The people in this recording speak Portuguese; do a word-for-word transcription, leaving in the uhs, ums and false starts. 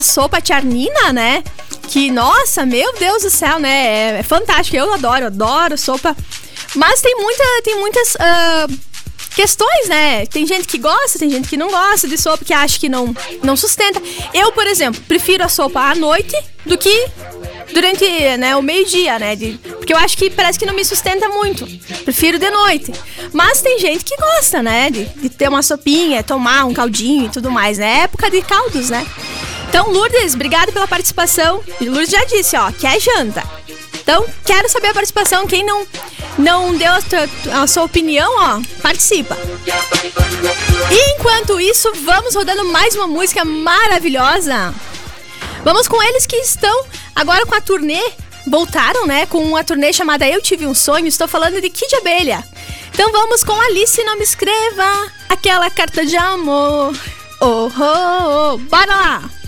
sopa Tcharnina, né? Que, nossa, meu Deus do céu, né? É, é fantástico, eu adoro, adoro sopa. Mas tem, muita, tem muitas uh, questões, né? Tem gente que gosta, tem gente que não gosta de sopa, que acha que não, não sustenta. Eu, por exemplo, prefiro a sopa à noite do que durante, né, o meio-dia, né? De, porque eu acho que parece que não me sustenta muito. Prefiro de noite. Mas tem gente que gosta, né? De, de ter uma sopinha, tomar um caldinho e tudo mais, né? É época de caldos, né? Então, Lourdes, obrigada pela participação. E Lourdes já disse, ó, que é janta. Então, quero saber a participação. Quem não, não deu a, tua, a sua opinião, ó, participa. E enquanto isso, vamos rodando mais uma música maravilhosa. Vamos com eles que estão agora com a turnê. Voltaram, né, com uma turnê chamada Eu Tive um Sonho. Estou falando de Kid Abelha. Então vamos com Alice, não me escreva aquela carta de amor. Oh, oh, oh. Bora lá!